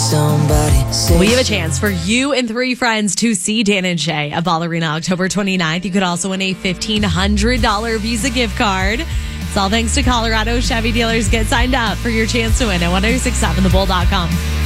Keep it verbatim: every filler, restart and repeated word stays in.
somebody say We have a chance for you and three friends to see Dan and Shay at Ball Arena October twenty-ninth. You could also win a fifteen hundred dollars Visa gift card. It's all thanks to Colorado Chevy dealers. Get signed up for your chance to win at ten sixty-seven the bull dot com.